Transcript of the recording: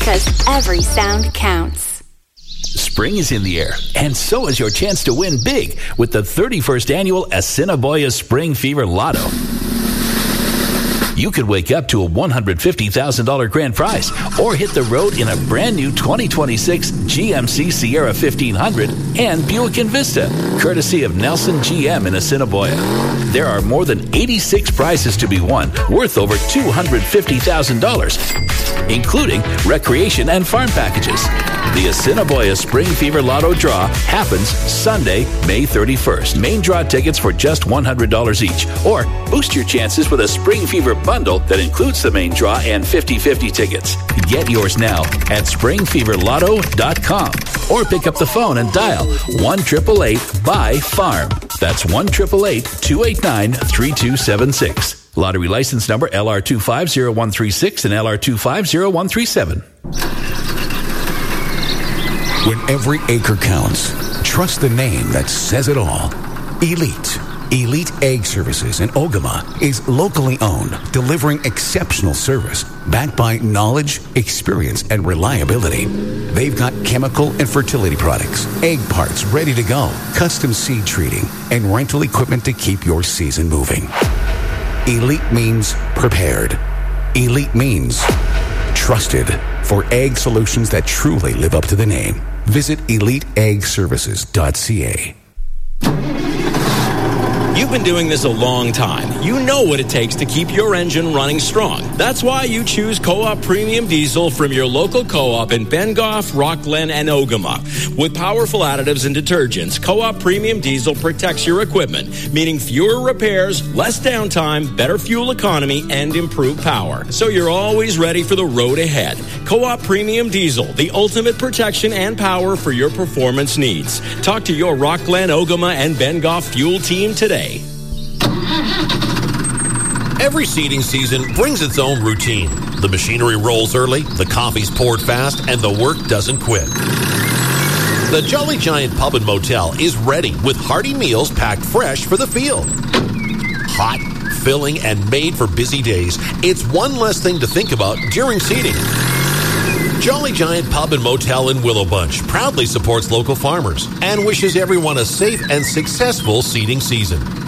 because every sound counts. Spring is in the air, and so is your chance to win big with the 31st annual Assiniboia Spring Fever Lotto. You could wake up to a $150,000 grand prize or hit the road in a brand new 2026 GMC Sierra 1500 and Buick Envista, courtesy of Nelson GM in Assiniboia. There are more than 86 prizes to be won, worth over $250,000, including recreation and farm packages. The Assiniboia Spring Fever Lotto Draw happens Sunday, May 31st. Main draw tickets for just $100 each, or boost your chances with a Spring Fever bundle that includes the main draw and 50/50 tickets. Get yours now at springfeverlotto.com or pick up the phone and dial 1-888-BUY-FARM. That's 1-888-289-3276. Lottery license number LR250136 and LR250137. When every acre counts, trust the name that says it all. Elite. Elite Egg Services in Ogama is locally owned, delivering exceptional service backed by knowledge, experience, and reliability. They've got chemical and fertility products, egg parts ready to go, custom seed treating, and rental equipment to keep your season moving. Elite means prepared. Elite means trusted for egg solutions that truly live up to the name. Visit eliteeggservices.ca. You've been doing this a long time. You know what it takes to keep your engine running strong. That's why you choose Co-op Premium Diesel from your local Co-op in Bengoff, Rockland, and Ogama. With powerful additives and detergents, Co-op Premium Diesel protects your equipment, meaning fewer repairs, less downtime, better fuel economy, and improved power. So you're always ready for the road ahead. Co-op Premium Diesel, the ultimate protection and power for your performance needs. Talk to your Rockland, Ogama, and Bengoff fuel team today. Every seeding season brings its own routine. The machinery rolls early, the coffee's poured fast, and the work doesn't quit. The Jolly Giant Pub and Motel is ready with hearty meals packed fresh for the field. Hot, filling, and made for busy days, it's one less thing to think about during seeding. Jolly Giant Pub and Motel in Willow Bunch proudly supports local farmers and wishes everyone a safe and successful seeding season.